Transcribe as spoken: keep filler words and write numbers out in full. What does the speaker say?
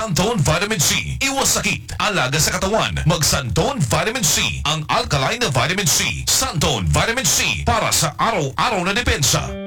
Santone Vitamin C. Iwas sakit, alaga sa katawan. Mag Santone Vitamin C. Ang alkaline na vitamin C. Santone Vitamin C para sa araw-araw na depensa.